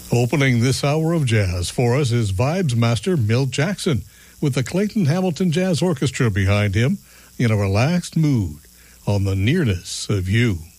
Opening this hour of jazz for us is vibes master Milt Jackson, with the Clayton Hamilton Jazz Orchestra behind him in a relaxed mood on the nearness of you.